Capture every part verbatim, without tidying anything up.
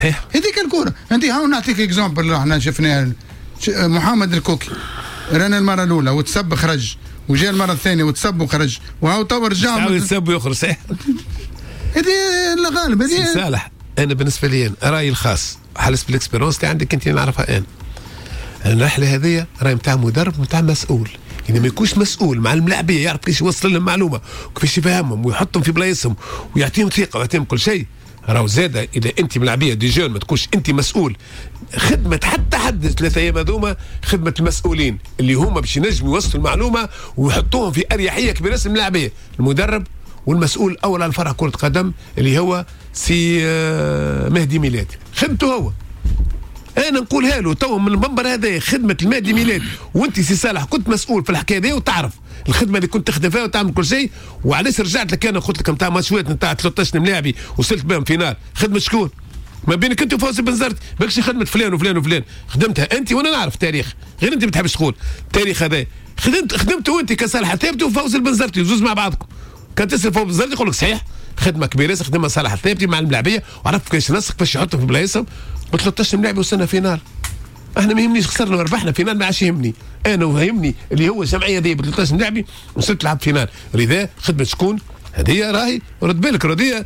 هذيك الكوره. انت هاو نعطيك اكزامبل احنا شفناها محمد الكوكي رانا المره الاولى وتسب خرج، وجاء المره الثانيه وتسب وخرج، وهاو تو رجع يتسب ويخرج. صحيح هذه الغالب. هذه صالح انا بالنسبه لي رايي الخاص حسب الاكسبيرونس اللي عندك انت نعرفها انا، الرحله هذه راهي نتاع مدرب ونتاع مسؤول. إذا ما يكونش مسؤول مع الملاعبيه يعرف كيفاش يوصل لهم معلومه وكيفاش يفهمهم ويحطهم في بلايصهم ويعطيهم ثقه ويعطيهم كل شيء، راهو زاده اذا انت ملاعبيه دي جون ما تكونش انت مسؤول. خدمه حتى حد ثلاثة ايام هذوما خدمه المسؤولين اللي هما باش ينجموا يوصلوا المعلومه ويحطوهم في اريحيه كبيره اسم الملاعبيه، المدرب والمسؤول اول على الفرع كره قدم اللي هو سي مهدي ميلاد، خدمته هو. انا نقولها له تو من المنبر هذا خدمه المهدي ميلاد، وانت سي صالح كنت مسؤول في الحكايه دي وتعرف الخدمه اللي كنت تخدم فيها وتعمل كل شيء. وعلاش رجعت لك انا قلت لك نتاع ماتشات نتاع ثلاثة عشر ملاعبي وصلت بهم فينال، خدمه شكون؟ ما بينك انت وفوزي بن زرتي، ماكش خدمه فلان وفلان وفلان، خدمتها انت وانا نعرف التاريخ، غير انت ما بتحبش تقول التاريخ هذا خدمت خدمته انت كصالح ثابت وفوزي بن زرتي زوز مع بعضكم. كان تسال فوزي بن زرتي يقول لك صحيح خدمه كبيره خدمها صالح ثابت مع الملاعبيه وعرف كيفاش ينسق باش يحطهم في بلايصهم. ثلاثة عشر ملاعبي وصلنا فينال، احنا ما يهمنيش خسرنا وربحنا فينال، ما عادش يهمني انا ويهمني اللي هو الجمعيه دي ب ثلاثة عشر لاعبي وصلت لعب فينال. لذا خدمه شكون هذه راهي رد بالك راهي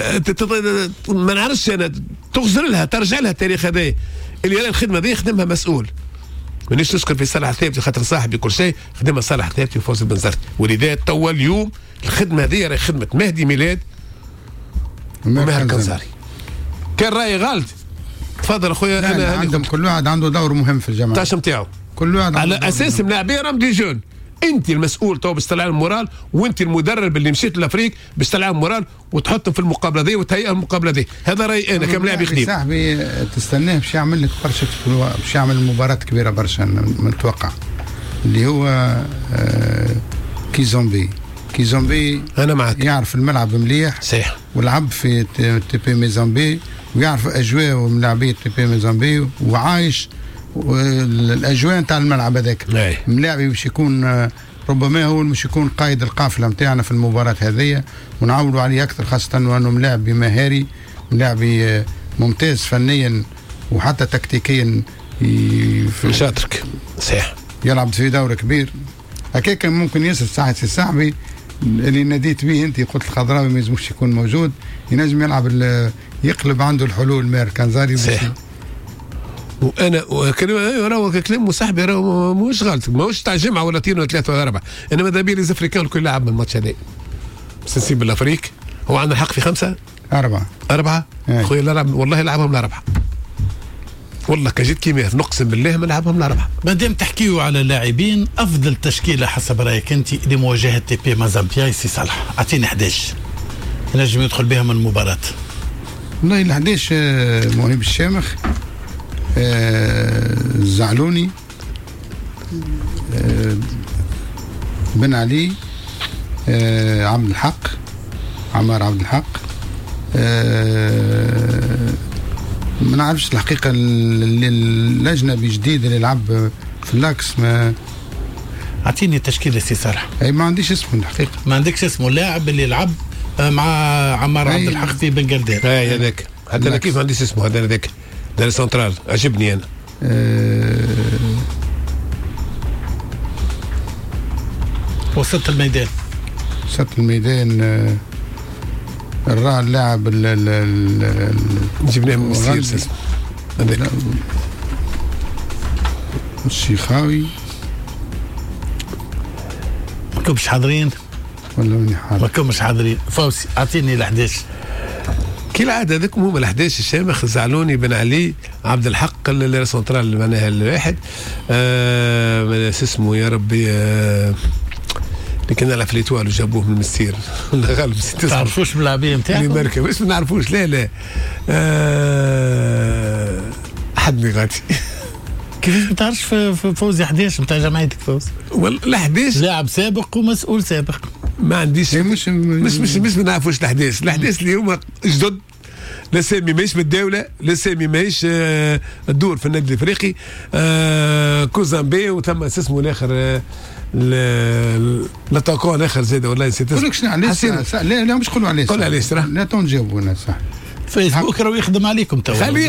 ما نعرفش انا تغزر لها ترجع لها التاريخ هذا اللي راهي الخدمه دي يخدمها مسؤول. مانيش نشكر في صالح ثابت خاطر صاحبي كل شيء، خدمها صالح ثابت وفوز بن زرتي. ولذا توا اليوم الخدمه هذه راهي خدمه مهدي ميلاد وماهر كنزاري. كان رايي غلط تفضل اخويا. انا عندهم كل واحد عنده دور مهم في الجماعه التاش نتاعو، كل واحد على اساس ملاعبيه راهم دي جون. انت المسؤول تو باش تطلع لهم مورال، وانت المدرب اللي مشيت لافريق باش تطلع لهم مورال وتحطهم في المقابله ذي وتهيئ المقابله ذي. هذا رايي انا كملاعب خديم. صاحبي تستناه باش يعمل لك برشا، باش يعمل مباراه كبيره برشا متوقع اللي هو آه كيزومبي. كيزومبي انا معك، يعرف الملعب مليح صحيح ولعب في تي بي ميزامبي ويعرف اجواء وملاعبيه تي بي ميزامبي وعايش الاجواء نتاع الملعب هذاك. ملاعبي باش يكون ربما هو مش يكون قائد القافله نتاعنا في المباراه هذه ونعولوا عليه اكثر، خاصه انه ملاعبي مهاري ملاعبي ممتاز فنيا وحتى تكتيكيا شاطرك صحيح، يلعب في دور كبير. هكاك ممكن ياسر ساعه صاحبي اللي ناديت به انت قلت الخضراوي ما يلزمش يكون موجود، ينجم يلعب يقلب عنده الحلول ماهر كنزاري. صحيح. وانا راهو كلام صاحبي راهو مش غلط، ماهوش تاع جمعه ولا اثنين ولا ثلاثه ولا اربعه، انما ماذا بيا لي زافريكان الكل لعب من الماتش هذا سنسيب الافريق. هو عندنا الحق في خمسه اربعه اربعه خويا لعب والله لعبهم الاربعه، والله كجيت كيمير نقسم بالله ما لعبهم الاربعه. ما دام تحكيوا على لاعبين، افضل تشكيله حسب رايك انت لمواجهه تي بي مازامبيا سي صالح، اعطيني احد عشر ينجم يدخل بهم المباراه. والله ال احد عشر مهيب الشامخ، الزعلوني، بن علي، عبد الحق، عمار عبد الحق، ما نعرفش الحقيقه الاجنبي جديد اللي يلعب في اللاكس. ما اعطيني تشكيله سي صالح. اي ما عنديش اسمه الحقيقه. ما عندكش اسمه اللاعب اللي يلعب مع عمار عبد الحق في بنغالدير؟ اي هذاك حتى انا كيف ما عنديش اسمه هذا هذاك ده سنترال عجبني انا. أه وسط الميدان وسط الميدان أه الراعي اللاعب جبناه من السير هذاك الشيخاوي. ما كنتش حاضرين ولا ماني حاضر؟ ما كنتش حاضرين. فوزي اعطيني ال احد عشر كالعاده هذاكم هما ال احد عشر الشامخ، زعلوني، بن علي، عبد الحق اللي سنترال معناها الواحد آه اسمه يا ربي آه اللي كان يلعب في الاتوال وجابوه من المستير غالب نسيت اسمه. تعرفوش الملاعبيه نتاعكم؟ اللي مركب مش ما نعرفوش. لا لا آه حدني غادي. كيفاش ما تعرفش فوزي احد عشر نتاع جمعيتك فوز؟ والله ال احد عشر لاعب سابق ومسؤول سابق. ما عنديش مش مش مش مش ما نعرفوش ال احد عشر. ال احد عشر اللي هما جدد، لا سامي ماهيش من الدوله، لا سامي ماهيش آه الدور في النادي الافريقي. آه كوزامبي وثم اسمه الاخر آه لاتاكون الاخر زاد والله نسيت اسمه. قول لك شنو علاش؟ لا لا مش قولوا علاش. قول علاش ترى لا تنجاوبونا صح. فيسبوك راهو يخدم عليكم تو.